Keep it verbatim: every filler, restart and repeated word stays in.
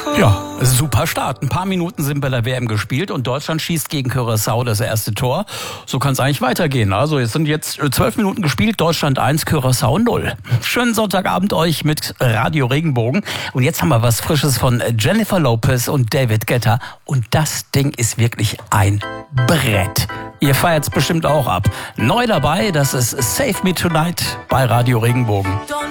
Ja, super Start. Ein paar Minuten sind bei der W M gespielt und Deutschland schießt gegen Curaçao das erste Tor. So kann es eigentlich weitergehen. Also es sind jetzt zwölf Minuten gespielt, Deutschland eins, Curaçao null. Schönen Sonntagabend euch mit Radio Regenbogen. Und jetzt haben wir was Frisches von Jennifer Lopez und David Guetta. Und das Ding ist wirklich ein Brett. Ihr feiert es bestimmt auch ab. Neu dabei, das ist Save Me Tonight bei Radio Regenbogen.